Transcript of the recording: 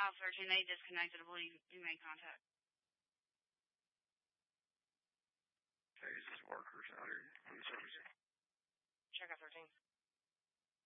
House searching. They disconnected. I believe you made contact. Okay, is this workers out here on the